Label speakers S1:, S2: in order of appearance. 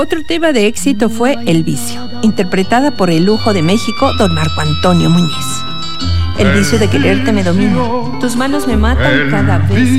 S1: Otro tema de éxito fue El vicio, interpretada por el lujo de México, don Marco Antonio Muñiz. El vicio de quererte me domina, tus manos me matan cada vez